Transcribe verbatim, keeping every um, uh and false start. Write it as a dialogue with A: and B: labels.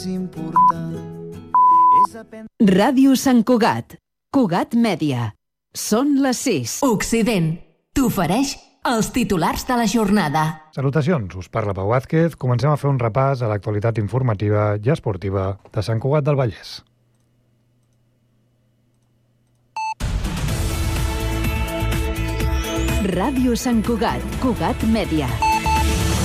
A: Ràdio Sant Cugat, Cugat Mèdia. Són les sis.
B: Occident t'ofereix els titulars de la jornada.
C: Salutacions, us parla Pau Vázquez. Comencem a fer un repàs a l'actualitat informativa i esportiva de Sant Cugat del Vallès.
A: Ràdio Sant Cugat, Cugat Mèdia.